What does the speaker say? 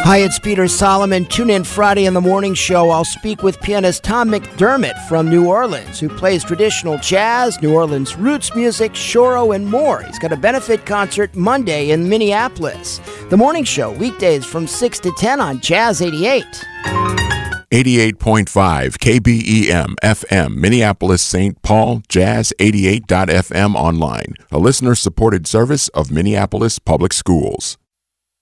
Hi, it's Peter Solomon. Tune in Friday in the morning show. I'll speak with pianist Tom McDermott from New Orleans, who plays traditional jazz, New Orleans roots music, choro, and more. He's got a benefit concert Monday in Minneapolis. The morning show, weekdays from 6 to 10 on Jazz 88. 88.5 KBEM FM, Minneapolis, St. Paul, Jazz88.fm online, a listener-supported service of Minneapolis Public Schools.